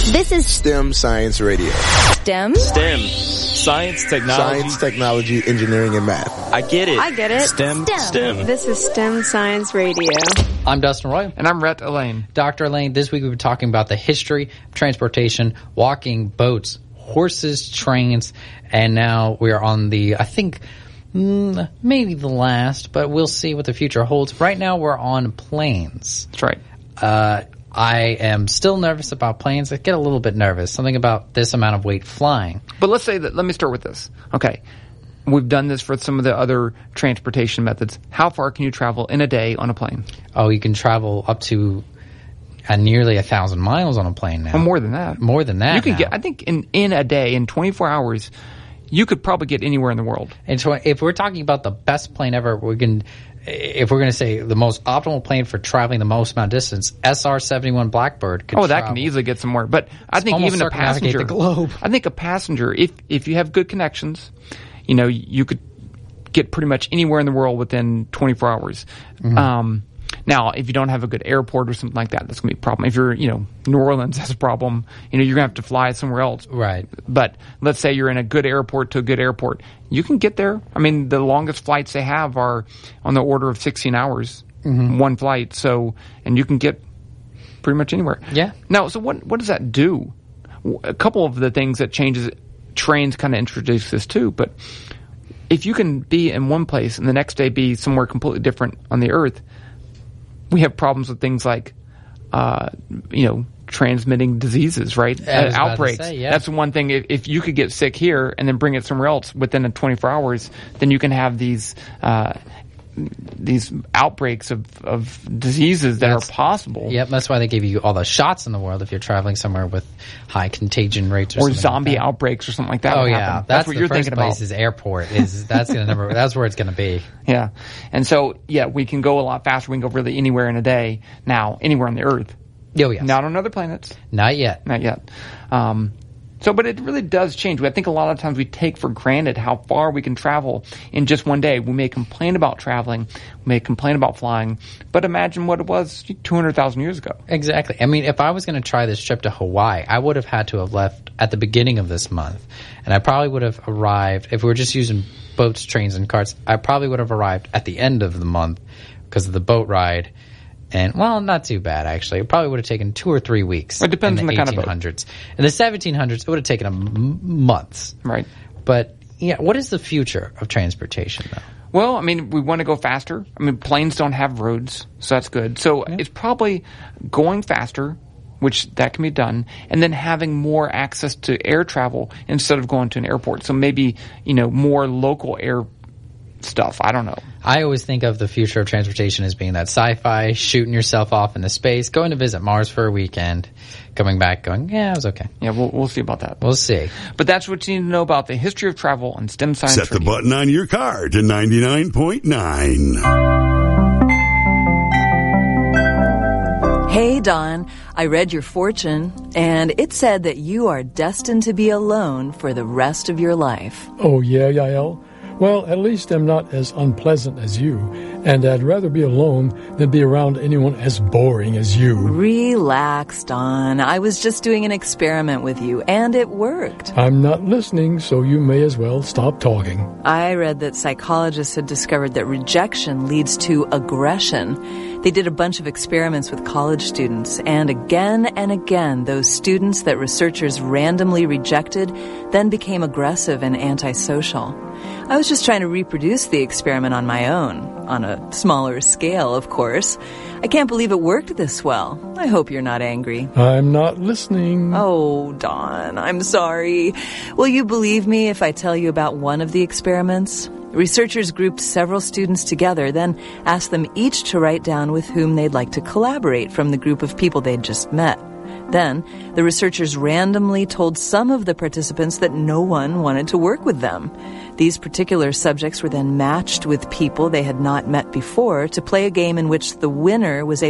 This is STEM Science Radio. STEM? STEM. Science, technology, engineering, and math. I get it. I get it. STEM. This is STEM Science Radio. I'm Dustin Roy. And I'm Rhett Elaine. Dr. Elaine, this week we've been talking about the history of transportation, walking, boats, horses, trains, and now we are on the, I think, maybe the last, but we'll see what the future holds. Right now we're on planes. That's right. I am still nervous about planes. I get a little bit nervous. Something about this amount of weight flying. But let's say that, let me start with this. Okay. We've done this for some of the other transportation methods. How far can you travel in a day on a plane? Oh, you can travel up to nearly 1,000 miles on a plane now. Well, more than that. More than that. You can now. get, I think in a day, in 24 hours, you could probably get anywhere in the world. And so if we're talking about the best plane ever, if we're going to say the most optimal plane for traveling the most amount of distance, SR-71 Blackbird could that can easily get somewhere. But I think even a passenger, the globe. I think a passenger, if you have good connections, you know, you could get pretty much anywhere in the world within 24 hours. Mm-hmm. Now, if you don't have a good airport or something like that, that's going to be a problem. If you're, New Orleans has a problem, you're going to have to fly somewhere else. Right. But let's say you're in a good airport to a good airport. You can get there. I mean, the longest flights they have are on the order of 16 hours, one flight. So, and you can get pretty much anywhere. Yeah. Now, so what does that do? A couple of the things that changes, trains kind of introduce this too, but if you can be in one place and the next day be somewhere completely different on the earth, we have problems with things like, transmitting diseases, right? Outbreaks. Say, yeah. That's one thing. If you could get sick here and then bring it somewhere else within 24 hours, then you can have these outbreaks of diseases that are possible. Yep, that's why they give you all the shots in the world if you're traveling somewhere with high contagion rates or zombie like outbreaks or something like that. Oh yeah, happen. That's what you're thinking about. Place is airport. That's where it's going to be. Yeah, and so we can go a lot faster. We can go really anywhere in a day now, anywhere on the Earth. Oh yes. Not on other planets. Not yet. Not yet. But it really does change. I think a lot of times we take for granted how far we can travel in just one day. We may complain about traveling, we may complain about flying, but imagine what it was 200,000 years ago. Exactly. I mean, if I was going to try this trip to Hawaii, I would have had to have left at the beginning of this month, and I probably would have arrived, if we were just using boats, trains, and carts, I probably would have arrived at the end of the month because of the boat ride. And, well, not too bad, actually. It probably would have taken 2 or 3 weeks. It depends on the kind of boat. In the 1700s, it would have taken months. Right. But, what is the future of transportation, though? Well, I mean, we want to go faster. I mean, planes don't have roads, so that's good. So it's probably going faster, which that can be done, and then having more access to air travel instead of going to an airport. So maybe, more local air stuff. I don't know. I always think of the future of transportation as being that sci-fi, shooting yourself off into space, going to visit Mars for a weekend, coming back going, it was okay. Yeah, we'll see about that. We'll see. But that's what you need to know about the history of travel and STEM Science Radio. Set the button on your car to 99.9. Hey, Don, I read your fortune, and it said that you are destined to be alone for the rest of your life. Oh, yeah, Yael? Well, at least I'm not as unpleasant as you, and I'd rather be alone than be around anyone as boring as you. Relax, Don. I was just doing an experiment with you, and it worked. I'm not listening, so you may as well stop talking. I read that psychologists had discovered that rejection leads to aggression. They did a bunch of experiments with college students, and again, those students that researchers randomly rejected then became aggressive and antisocial. I was just trying to reproduce the experiment on my own, on a smaller scale, of course. I can't believe it worked this well. I hope you're not angry. I'm not listening. Oh, Don, I'm sorry. Will you believe me if I tell you about one of the experiments? Researchers grouped several students together, then asked them each to write down with whom they'd like to collaborate from the group of people they'd just met. Then, the researchers randomly told some of the participants that no one wanted to work with them. These particular subjects were then matched with people they had not met before to play a game in which the winner was able